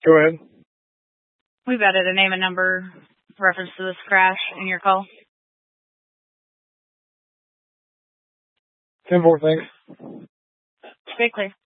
Go ahead. We've added a name and number reference to this crash in your call. 10-4, thanks. Stay clear.